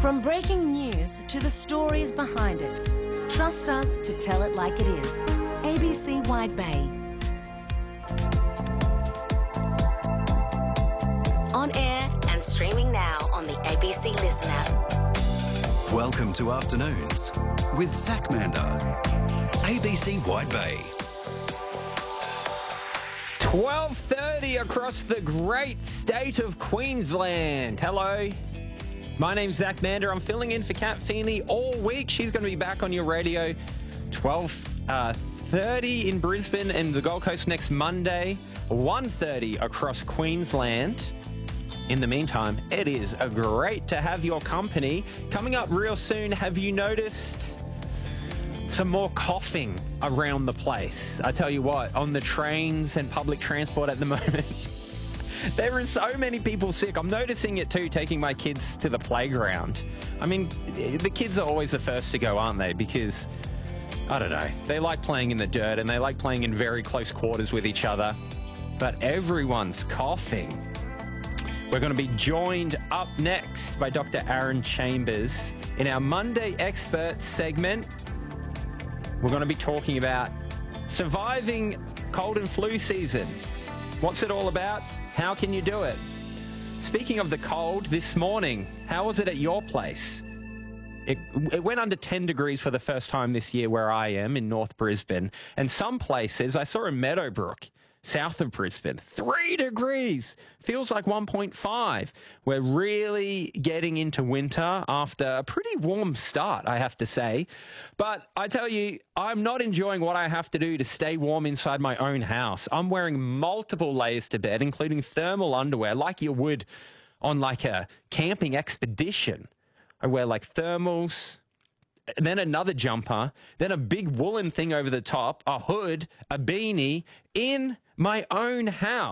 From breaking news to the stories behind it, trust us to tell it like it is. ABC Wide Bay. On air and streaming now on the ABC Listen app. Welcome to Afternoons with Zach Mander. ABC Wide Bay. 12:30 across the great state of Queensland. Hello. My name's Zach Mander. I'm filling in for Kat Feeney all week. She's going to be back on your radio 12:30 in Brisbane and the Gold Coast next Monday, 1:30 across Queensland. In the meantime, it is great to have your company. Coming up real soon, have you noticed some more coughing around the place? I tell you what, on the trains and public transport at the moment, there are so many people sick. I'm noticing it too, taking my kids to the playground. I mean, the kids are always the first to go, aren't they? Because, I don't know, they like playing in the dirt and they like playing in very close quarters with each other. But everyone's coughing. We're going to be joined up next by Dr. Aaron Chambers in our Monday Experts segment. We're going to be talking about surviving cold and flu season. What's it all about? How can you do it? Speaking of the cold, this morning, how was it at your place? It went under 10 degrees for the first time this year where I am in North Brisbane. And some places, I saw in Meadowbrook, south of Brisbane, 3 degrees. Feels like 1.5. We're really getting into winter after a pretty warm start, I have to say. But I tell you, I'm not enjoying what I have to do to stay warm inside my own house. I'm wearing multiple layers to bed, including thermal underwear, like you would on like a camping expedition. I wear like thermals, then another jumper, then a big woolen thing over the top, a hood, a beanie, in my own house.